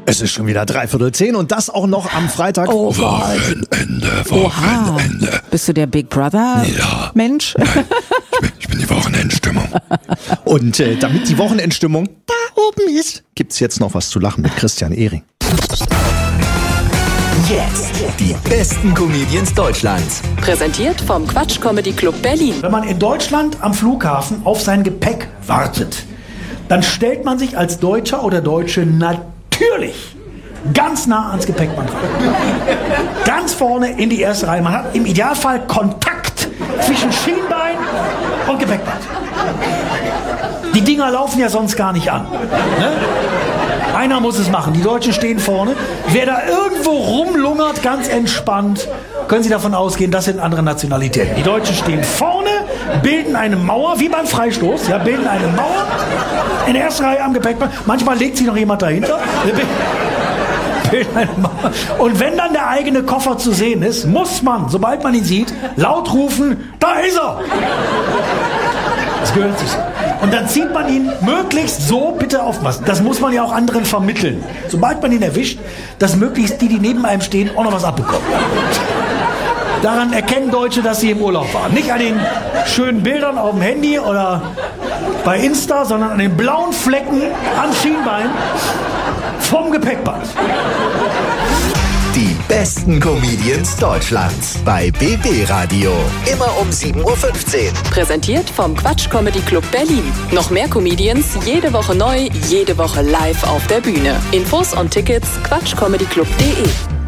Es ist schon wieder 9:45 und das auch noch am Freitag. Oh, Wochenende. Bist du der Big Brother Mensch? Nein, ich bin die Wochenendstimmung. Und damit die Wochenendstimmung da oben ist, gibt's jetzt noch was zu lachen mit Christian Ehring. Jetzt die besten Comedians Deutschlands. Präsentiert vom Quatsch Comedy Club Berlin. Wenn man in Deutschland am Flughafen auf sein Gepäck wartet, dann stellt man sich als Deutscher oder Deutsche natürlich ganz nah ans Gepäckband ran. Ganz vorne in die erste Reihe. Man hat im Idealfall Kontakt zwischen Schienbein und Gepäckband. Die Dinger laufen ja sonst gar nicht an. Ne? Einer muss es machen. Die Deutschen stehen vorne. Wer da irgendwo rumlungert, ganz entspannt, können Sie davon ausgehen, das sind andere Nationalitäten. Die Deutschen stehen vorne, bilden eine Mauer, wie beim Freistoß, ja, bilden eine Mauer in der ersten Reihe am Gepäckband. Manchmal legt sich noch jemand dahinter. Und wenn dann der eigene Koffer zu sehen ist, muss man, sobald man ihn sieht, laut rufen, da ist er! Das gehört sich so. Und dann zieht man ihn möglichst so, bitte aufpassen, das muss man ja auch anderen vermitteln. Sobald man ihn erwischt, dass möglichst die neben einem stehen, auch noch was abbekommen. Daran erkennen Deutsche, dass sie im Urlaub waren. Nicht an den schönen Bildern auf dem Handy oder bei Insta, sondern an den blauen Flecken am Schienbein vom Gepäckband. Die besten Comedians Deutschlands bei BB Radio. Immer um 7:15 Uhr. Präsentiert vom Quatsch Comedy Club Berlin. Noch mehr Comedians, jede Woche neu, jede Woche live auf der Bühne. Infos und Tickets quatschcomedyclub.de.